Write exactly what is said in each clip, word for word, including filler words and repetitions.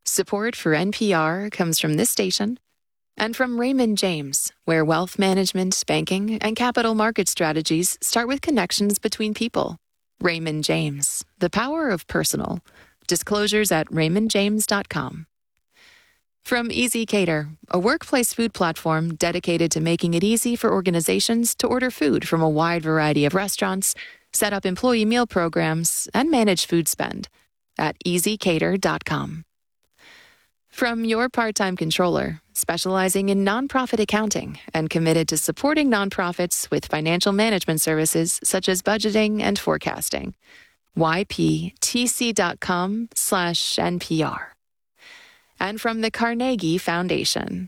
Support for N P R comes from this station and from Raymond James, where wealth management, banking, and capital market strategies start with connections between people. Raymond James, the power of personal. Disclosures at raymond james dot com. From Easy Cater, a workplace food platform dedicated to making it easy for organizations to order food from a wide variety of restaurants, set up employee meal programs, and manage food spend at easy cater dot com. From Your Part-Time Controller, specializing in nonprofit accounting and committed to supporting nonprofits with financial management services such as budgeting and forecasting. y p t c dot com slash N P R. And from the Carnegie Foundation.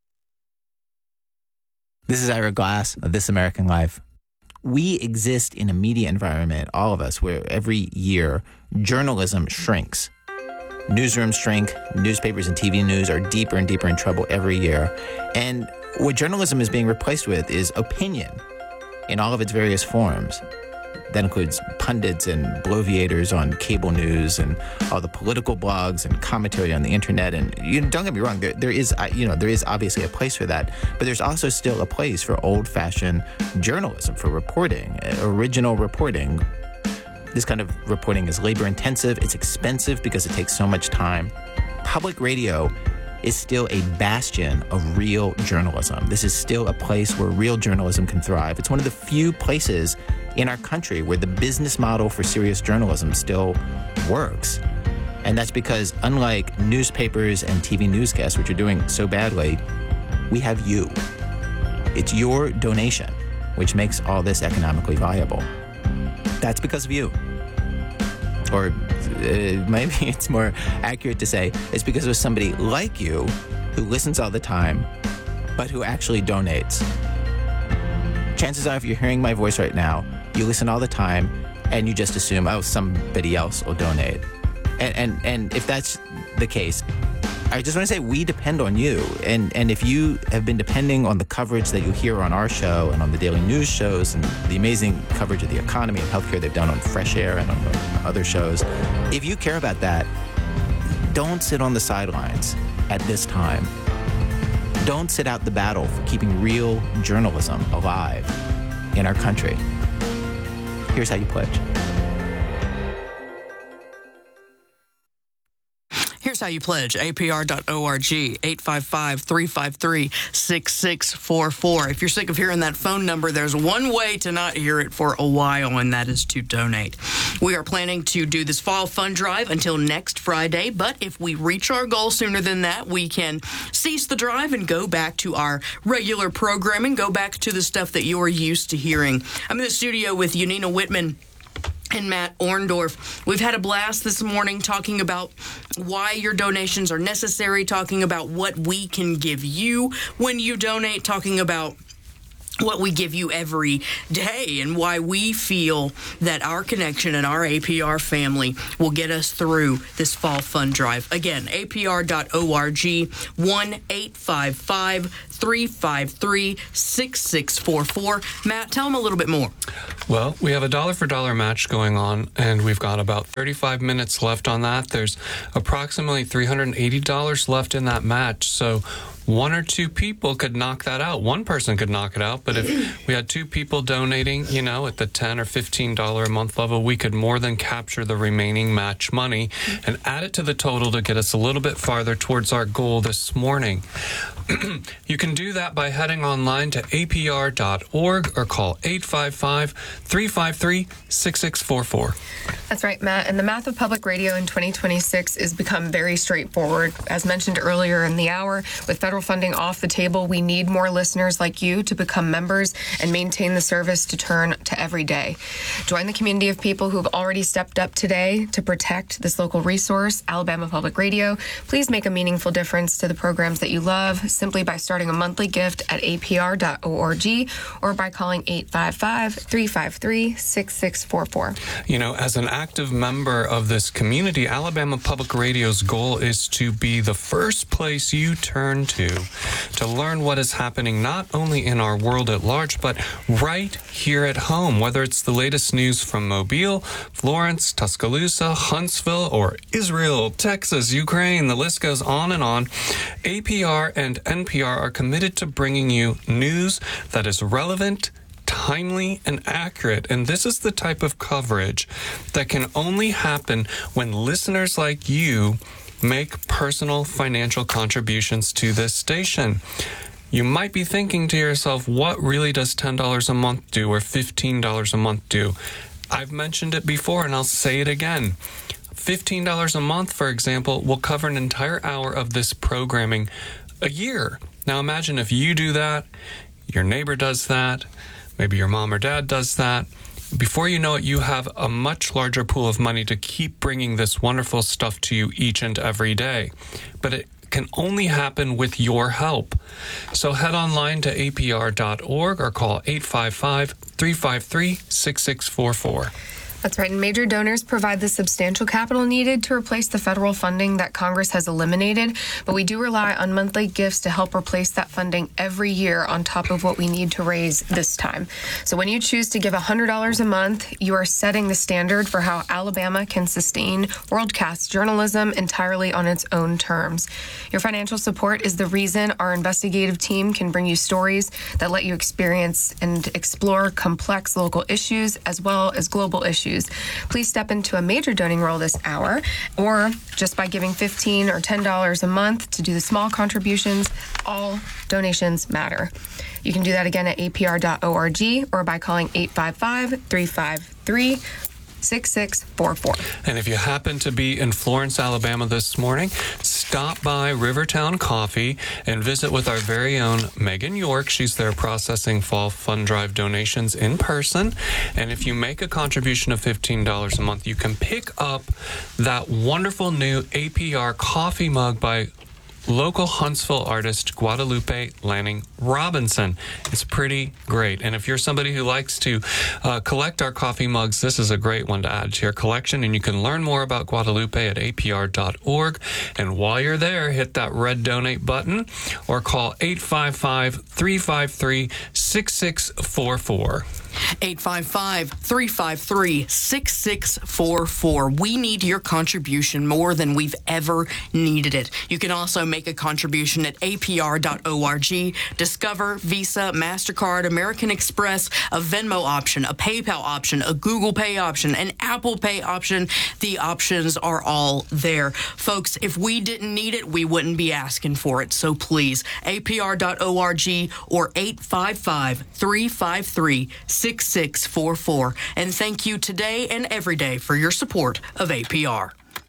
This is Ira Glass of This American Life. We exist in a media environment, all of us, where every year journalism shrinks. Newsrooms shrink, newspapers and T V news are deeper and deeper in trouble every year. And what journalism is being replaced with is opinion in all of its various forms. That includes pundits and bloviators on cable news and all the political blogs and commentary on the internet. And you know, don't get me wrong, there, there is, you know, there is obviously a place for that, but there's also still a place for old-fashioned journalism, for reporting, original reporting. This kind of reporting is labor-intensive, it's expensive because it takes so much time. Public radio is still a bastion of real journalism. This is still a place where real journalism can thrive. It's one of the few places in our country where the business model for serious journalism still works. And that's because unlike newspapers and T V newscasts, which are doing so badly, we have you. It's your donation, which makes all this economically viable. That's because of you. Or uh, maybe it's more accurate to say it's because of somebody like you who listens all the time, but who actually donates. Chances are, if you're hearing my voice right now, you listen all the time and you just assume, oh, somebody else will donate. And and, and if that's the case, I just want to say we depend on you. And, and if you have been depending on the coverage that you hear on our show and on the daily news shows and the amazing coverage of the economy and healthcare they've done on Fresh Air and on other shows, if you care about that, don't sit on the sidelines at this time. Don't sit out the battle for keeping real journalism alive in our country. Here's how you pledge. Here's how you pledge. A P R dot org, eight five five, three five three, six six four four. If you're sick of hearing that phone number, there's one way to not hear it for a while, and that is to donate. We are planning to do this fall fund drive until next Friday, but if we reach our goal sooner than that, we can cease the drive and go back to our regular programming, go back to the stuff that you're used to hearing. I'm in the studio with Yanina Whitman and Matt Orndorff. We've had a blast this morning talking about why your donations are necessary, talking about what we can give you when you donate, talking about what we give you every day and why we feel that our connection and our A P R family will get us through this fall fund drive. Again, A P R dot org, one eight five five, three five three, six six four four. Matt, tell them a little bit more. Well, we have a dollar for dollar match going on, and we've got about thirty-five minutes left on that. There's approximately three hundred eighty dollars left in that match, so one or two people could knock that out. One person could knock it out, but if we had two people donating, you know, at the ten or fifteen dollars a month level, we could more than capture the remaining match money and add it to the total to get us a little bit farther towards our goal this morning. You can do that by heading online to A P R dot org or call eight five five, three five three, six six four four. That's right, Matt. And the math of public radio in twenty twenty-six has become very straightforward. As mentioned earlier in the hour, with federal funding off the table, we need more listeners like you to become members and maintain the service to turn to every day. Join the community of people who have already stepped up today to protect this local resource, Alabama Public Radio. Please make a meaningful difference to the programs that you love. simply by starting a monthly gift at a p r dot org or by calling eight five five, three five three, six six four four. You know, as an active member of this community, Alabama Public Radio's goal is to be the first place you turn to to learn what is happening not only in our world at large, but right here at home, whether it's the latest news from Mobile, Florence, Tuscaloosa, Huntsville, or Israel, Texas, Ukraine. The list goes on and on. A P R and N P R are committed to bringing you news that is relevant, timely, and accurate. And this is the type of coverage that can only happen when listeners like you make personal financial contributions to this station. You might be thinking to yourself, what really does ten dollars a month do or fifteen dollars a month do? I've mentioned it before and I'll say it again. fifteen dollars a month, for example, will cover an entire hour of this programming a year. Now imagine if you do that, your neighbor does that, maybe your mom or dad does that. Before you know it, you have a much larger pool of money to keep bringing this wonderful stuff to you each and every day. But it can only happen with your help. So head online to a p r dot org or call eight five five, three five three, six six four four. That's right, and major donors provide the substantial capital needed to replace the federal funding that Congress has eliminated, but we do rely on monthly gifts to help replace that funding every year on top of what we need to raise this time. So when you choose to give one hundred dollars a month, you are setting the standard for how Alabama can sustain world-class journalism entirely on its own terms. Your financial support is the reason our investigative team can bring you stories that let you experience and explore complex local issues as well as global issues. Please step into a major donating role this hour, or just by giving fifteen dollars or ten dollars a month to do the small contributions. All donations matter. You can do that again at a p r dot org or by calling eight five five, three five three, six six four four. And if you happen to be in Florence, Alabama this morning, stop by Rivertown Coffee and visit with our very own Megan York. She's there processing fall fund drive donations in person. And if you make a contribution of fifteen dollars a month, you can pick up that wonderful new A P R coffee mug by local Huntsville artist Guadalupe Lanning Robinson. It's pretty great. And if you're somebody who likes to uh, collect our coffee mugs, this is a great one to add to your collection. And you can learn more about Guadalupe at a p r dot org. And while you're there, hit that red donate button or call eight five five, three five three, six six four four. eight five five, three five three, six six four four. We need your contribution more than we've ever needed it. You can also make a contribution at a p r dot org. Discover, Visa, MasterCard, American Express, a Venmo option, a PayPal option, a Google Pay option, an Apple Pay option. The options are all there. Folks, if we didn't need it, we wouldn't be asking for it. So please, a p r dot org or eight five five, three five three, six six four four. And thank you today and every day for your support of A P R.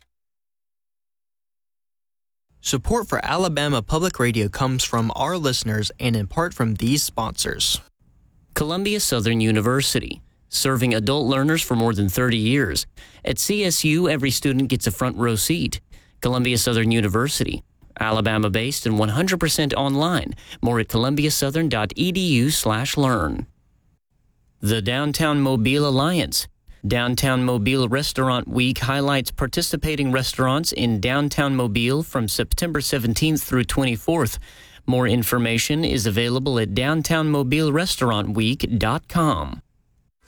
Support for Alabama Public Radio comes from our listeners and in part from these sponsors. Columbia Southern University, serving adult learners for more than thirty years. At C S U, every student gets a front row seat. Columbia Southern University, Alabama-based and one hundred percent online. More at columbia southern dot e d u slash learn. The Downtown Mobile Alliance. Downtown Mobile Restaurant Week highlights participating restaurants in downtown Mobile from September seventeenth through twenty-fourth. More information is available at downtown mobile restaurant week dot com.